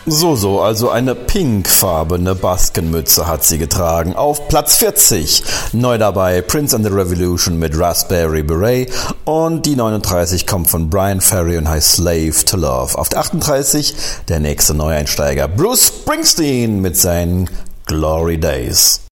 Also eine pinkfarbene Baskenmütze hat sie getragen. Auf Platz 40. Neu dabei Prince and the Revolution mit Raspberry Beret. Und die 39 kommt von Brian Ferry und heißt Slave to Love. Auf der 38 der nächste Neueinsteiger Bruce Springsteen mit seinen Glory Days.